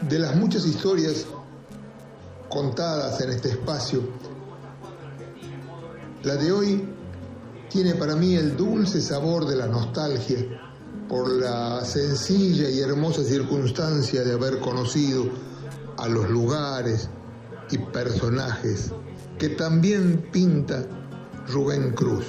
De las muchas historias contadas en este espacio, la de hoy tiene para mí el dulce sabor de la nostalgia por la sencilla y hermosa circunstancia de haber conocido a los lugares y personajes que también pinta Rubén Cruz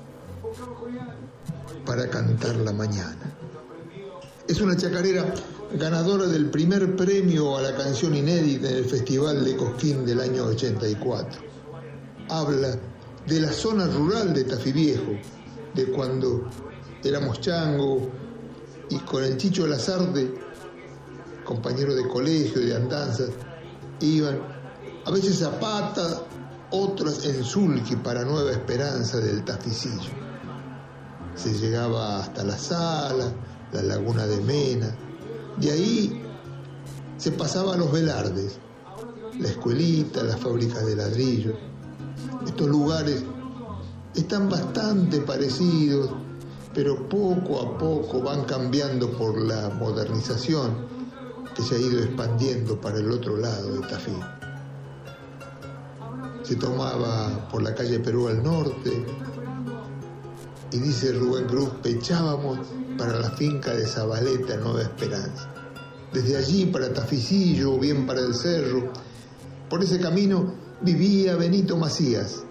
para cantar la mañana. Es una chacarera ganadora del primer premio a la canción inédita en el Festival de Cosquín del año 84. Habla de la zona rural de Tafí Viejo, de cuando éramos chango y con el Chicho Lazarte, compañero de colegio, de andanzas, iban a veces a pata, otras en sulky para Nueva Esperanza del Taficillo. Se llegaba hasta la Sala, la Laguna de Mena. De ahí se pasaba a los Velardes, la escuelita, las fábricas de ladrillos. Estos lugares están bastante parecidos, pero poco a poco van cambiando por la modernización que se ha ido expandiendo para el otro lado de Tafí. Se tomaba por la calle Perú al norte y dice Rubén Cruz, pechábamos para la finca de Zabaleta en Nueva Esperanza. Desde allí para Taficillo o bien para el Cerro. Por ese camino vivía Benito Macías,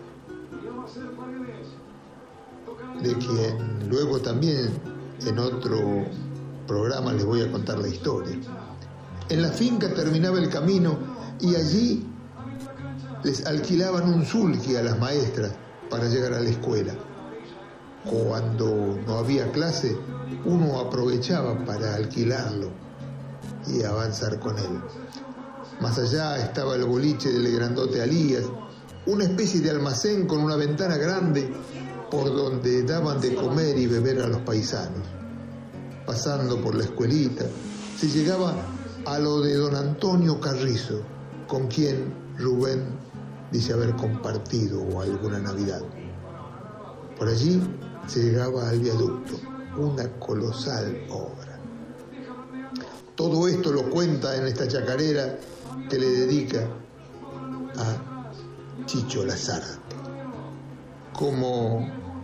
de quien luego también en otro programa les voy a contar la historia. En la finca terminaba el camino y allí les alquilaban un sulky a las maestras para llegar a la escuela. Cuando no había clase, uno aprovechaba para alquilarlo y avanzar con él. Más allá estaba el boliche del grandote Alías, una especie de almacén con una ventana grande por donde daban de comer y beber a los paisanos. Pasando por la escuelita, se llegaba a lo de don Antonio Carrizo, con quien Rubén dice haber compartido alguna Navidad. Por allí se llegaba al viaducto, una colosal obra. Todo esto lo cuenta en esta chacarera que le dedica a Chicho Lazarte. Como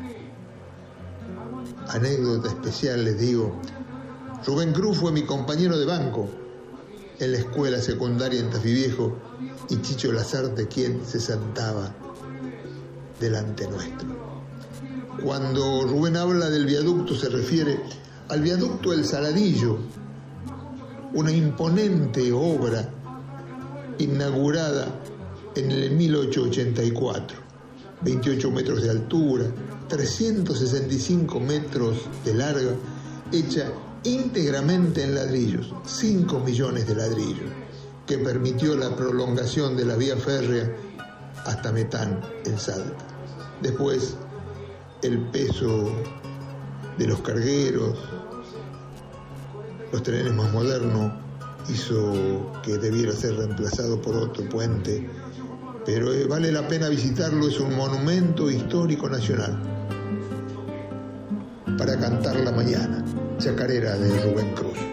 anécdota especial les digo, Rubén Cruz fue mi compañero de banco en la escuela secundaria en Tafí Viejo y Chicho Lazarte quien se sentaba delante nuestro. Cuando Rubén habla del viaducto se refiere al viaducto El Saladillo, una imponente obra inaugurada en el 1884, 28 metros de altura, 365 metros de larga, hecha íntegramente en ladrillos, 5 millones de ladrillos, que permitió la prolongación de la vía férrea hasta Metán, en Salta. Después, el peso de los cargueros, los trenes más modernos, hizo que debiera ser reemplazado por otro puente, pero vale la pena visitarlo, es un monumento histórico nacional. Para cantar la mañana, chacarera de Rubén Cruz.